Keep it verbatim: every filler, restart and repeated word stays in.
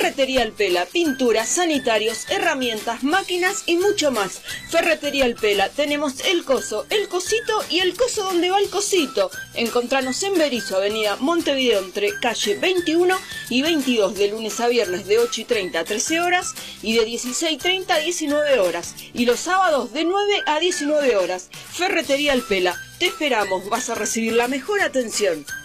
Ferretería El Pela, pinturas, sanitarios, herramientas, máquinas y mucho más. Ferretería El Pela, tenemos el coso, el cosito y el coso donde va el cosito. Encontranos en Berizo, avenida Montevideo, entre calle veintiuno y veintidós, de lunes a viernes de ocho y treinta a trece horas y de dieciséis y treinta a diecinueve horas. Y los sábados de nueve a diecinueve horas. Ferretería El Pela, te esperamos, vas a recibir la mejor atención.